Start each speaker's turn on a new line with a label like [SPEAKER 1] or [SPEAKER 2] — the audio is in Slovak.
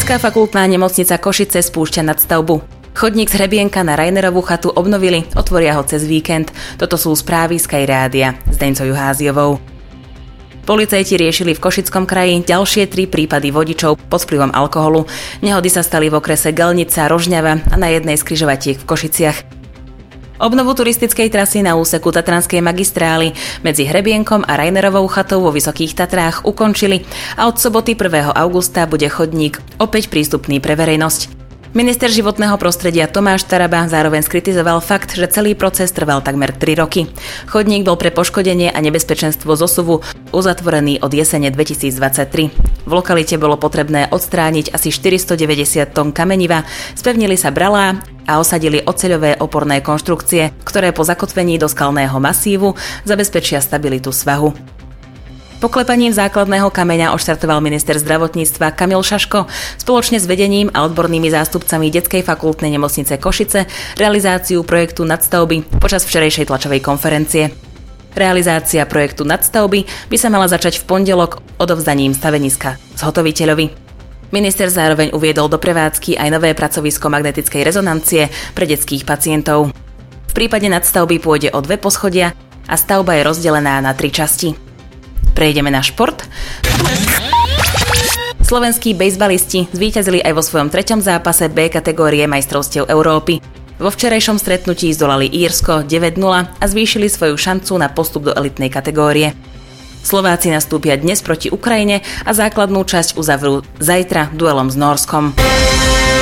[SPEAKER 1] Detská fakultná nemocnica Košice spúšťa nadstavbu. Chodník z Hrebienka na Rainerovú chatu obnovili, otvoria ho cez víkend. Toto sú správy Sky Rádia s Deňcou Juháziovou. Policajti riešili v Košickom kraji ďalšie 3 prípady vodičov pod vplyvom alkoholu. Nehody sa stali v okrese Gelnica, Rožňava a na jednej z križovatiek v Košiciach. Obnovu turistickej trasy na úseku Tatranskej magistrály medzi Hrebienkom a Rainerovou chatou vo Vysokých Tatrách ukončili a od soboty 1. augusta bude chodník opäť prístupný pre verejnosť. Minister životného prostredia Tomáš Taraba zároveň skritizoval fakt, že celý proces trval takmer 3 roky. Chodník bol pre poškodenie a nebezpečenstvo zosuvu uzatvorený od jesene 2023. V lokalite bolo potrebné odstrániť asi 490 tón kameniva, spevnili sa bralá a osadili oceľové oporné konštrukcie, ktoré po zakotvení do skalného masívu zabezpečia stabilitu svahu. Poklepaním základného kameňa odštartoval minister zdravotníctva Kamil Šaško spoločne s vedením a odbornými zástupcami Detskej fakultnej nemocnice Košice realizáciu projektu nadstavby počas včerajšej tlačovej konferencie. Realizácia projektu nadstavby by sa mala začať v pondelok odovzdaním staveniska zhotoviteľovi. Minister zároveň uviedol do prevádzky aj nové pracovisko magnetickej rezonancie pre detských pacientov. V prípade nadstavby pôjde o 2 poschodia a stavba je rozdelená na 3 časti. Prejdeme na šport. Slovenskí bejsbalisti zvíťazili aj vo svojom 3. zápase B kategórie majstrovstiev Európy. Vo včerajšom stretnutí zdolali Írsko 9-0 a zvýšili svoju šancu na postup do elitnej kategórie. Slováci nastúpia dnes proti Ukrajine a základnú časť uzavrú zajtra duelom s Nórskom.